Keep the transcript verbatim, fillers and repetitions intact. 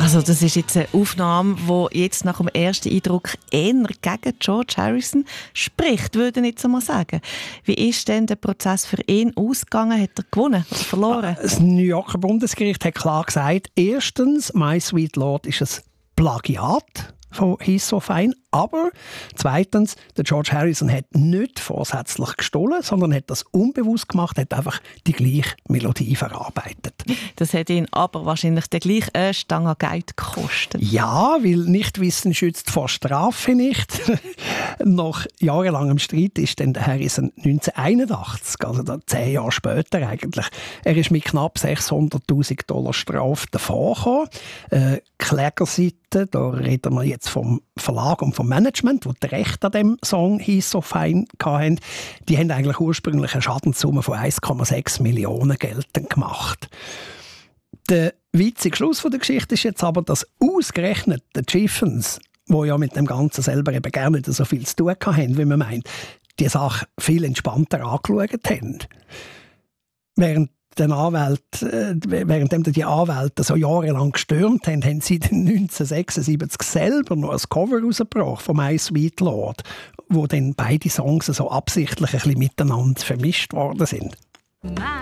Also das ist jetzt eine Aufnahme, die jetzt nach dem ersten Eindruck eher gegen George Harrison spricht, würde ich jetzt einmal sagen. Wie ist denn der Prozess für ihn ausgegangen? Hat er gewonnen oder verloren? Das New Yorker Bundesgericht hat klar gesagt, erstens, «My Sweet Lord» ist ein Plagiat von «He's So Fine», aber zweitens, der George Harrison hat nicht vorsätzlich gestohlen, sondern hat das unbewusst gemacht, hat einfach die gleiche Melodie verarbeitet. Das hat ihn aber wahrscheinlich der gleiche eine Stange Geld gekostet. Ja, weil Nichtwissen schützt vor Strafe nicht. Nach jahrelangem Streit ist dann der Harrison neunzehnhunderteinundachtzig, also da zehn Jahre später eigentlich, er ist mit knapp sechshunderttausend Dollar Strafe davongekommen. Äh, Klägerseite, da reden wir jetzt vom Verlag und vom Management, die das Recht an dem Song «He's So Fine» hatten, die haben eigentlich ursprünglich eine Schadenssumme von eins Komma sechs Millionen geltend gemacht. Der witzige Schluss der Geschichte ist jetzt aber, dass ausgerechnet die Chiffons, die ja mit dem Ganzen selber eben gerne nicht so viel zu tun hatten, wie man meint, die Sache viel entspannter angeschaut haben. Während den Anwalt, äh, währenddem die Anwälte so jahrelang gestürmt haben, haben sie dann neunzehnhundertsechsundsiebzig selber noch ein Cover rausgebracht von «My Sweet Lord», wo dann beide Songs so absichtlich ein bisschen miteinander vermischt worden sind.